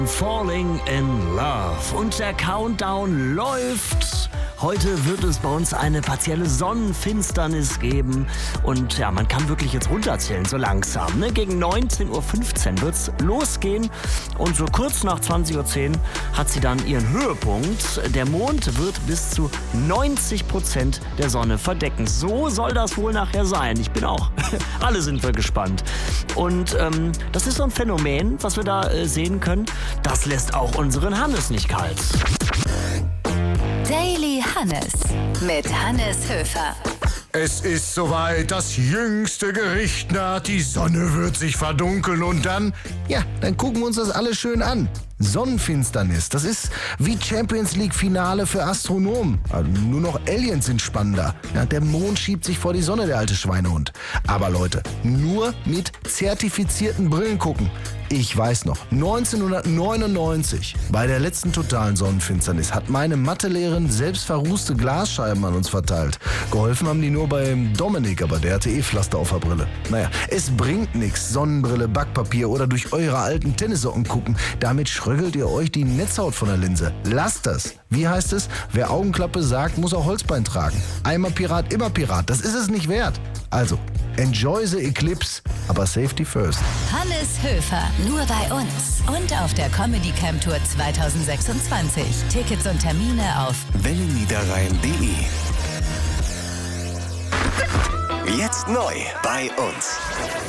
Falling in Love. Und der Countdown läuft. Heute wird es bei uns eine partielle Sonnenfinsternis geben. Und ja, man kann wirklich jetzt runterzählen, so langsam. Ne? Gegen 19.15 Uhr wird es losgehen. Und so kurz nach 20.10 Uhr hat sie dann ihren Höhepunkt. Der Mond wird bis zu 90% der Sonne verdecken. So soll das wohl nachher sein. Ich bin auch. Alle sind wir gespannt. Und das ist so ein Phänomen, was wir da sehen können. Das lässt auch unseren Hannes nicht kalt. Daily Hannes mit Hannes Höfer. Es ist soweit, das jüngste Gericht naht, die Sonne wird sich verdunkeln und dann gucken wir uns das alles schön an. Sonnenfinsternis, das ist wie Champions League Finale für Astronomen. Also nur noch Aliens sind spannender. Ja, der Mond schiebt sich vor die Sonne, der alte Schweinehund. Aber Leute, nur mit zertifizierten Brillen gucken. Ich weiß noch, 1999, bei der letzten totalen Sonnenfinsternis, hat meine Mathelehrerin selbst verrußte Glasscheiben an uns verteilt. Geholfen haben die nur beim Dominik, aber der hatte Pflaster auf der Brille. Naja, es bringt nichts, Sonnenbrille, Backpapier oder durch eure alten Tennissocken gucken. Damit schröggelt ihr euch die Netzhaut von der Linse. Lasst das. Wie heißt es? Wer Augenklappe sagt, muss auch Holzbein tragen. Einmal Pirat, immer Pirat. Das ist es nicht wert. Also, enjoy the eclipse, aber safety first. Hannes Höfer, nur bei uns und auf der Comedy Camp Tour 2026. Tickets und Termine auf wellenniederrhein.de. Jetzt neu bei uns.